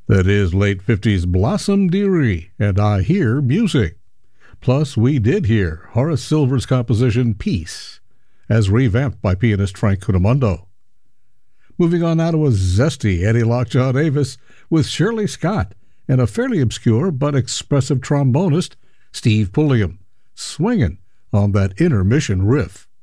That is late 50s Blossom Dearie and I Hear Music. Plus, we did hear Horace Silver's composition Peace, as revamped by pianist Frank Cunimondo. Moving on now to a zesty Eddie Lockjaw Davis with Shirley Scott and a fairly obscure but expressive trombonist, Steve Pulliam, swinging on that intermission riff.